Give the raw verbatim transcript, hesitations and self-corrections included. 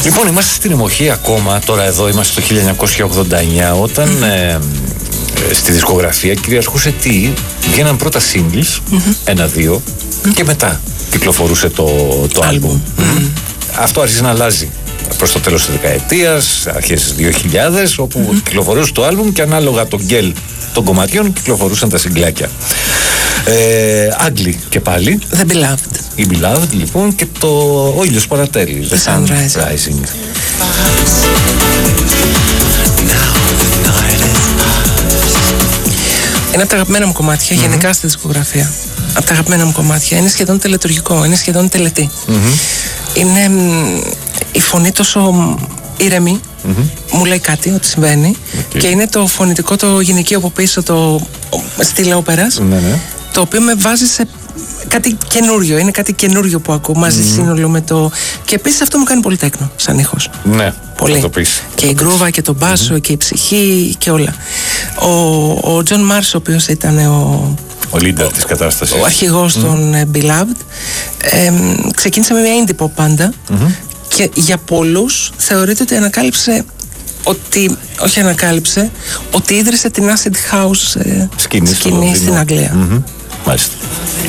Λοιπόν, είμαστε στην εποχή ακόμα, τώρα εδώ είμαστε το χίλια εννιακόσια ογδόντα εννιά, όταν mm-hmm. ε, ε, στη δισκογραφία κυριαρχούσε τι, βγαίναν πρώτα singles, mm-hmm. ένα-δύο, mm-hmm. και μετά κυκλοφορούσε το, το άλμπουμ. Mm-hmm. Αυτό άρχισε να αλλάζει προς το τέλος της δεκαετίας, αρχές της δύο χιλιάδες, όπου mm-hmm. κυκλοφορούσε το άλμπουμ και ανάλογα τον γκέλ των κομματιών κυκλοφορούσαν τα συγκλάκια. Ε, Άγγλοι και πάλι. The Beloved. Η Beloved, λοιπόν, και το Ο ήλιος παρατέλει. The Sun Rising. Rising. Είναι από τα αγαπημένα μου κομμάτια, mm-hmm. γενικά στη δισκογραφία. Από τα αγαπημένα μου κομμάτια. Είναι σχεδόν τελετουργικό, είναι σχεδόν τελετή. Mm-hmm. Είναι μ, η φωνή τόσο ήρεμη, mm-hmm. μου λέει κάτι ότι συμβαίνει, okay. και είναι το φωνητικό, το γυναικείο από πίσω, το στυλ όπερας, mm-hmm. το οποίο με βάζει σε κάτι καινούριο. Είναι κάτι καινούριο που ακούω μαζί mm-hmm. σύνολο με το. Και επίσης αυτό μου κάνει πολύ τέκνο σαν ήχος. Ναι, πολύ. Το πεις. Και η γκρούβα και το μπάσο mm-hmm. και η ψυχή και όλα. Ο Τζον Μάρς, ο οποίος ήταν ο. Ο leader της κατάστασης. Ο αρχηγός mm-hmm. των uh, Beloved, ε, ξεκίνησε με μια indie pop πάντα. Mm-hmm. Και για πολλούς θεωρείται ότι ανακάλυψε ότι, όχι ανακάλυψε, ότι ίδρυσε την acid house ε, σκηνή, σκηνή στην Αγγλία. Mm-hmm. Μάλιστα.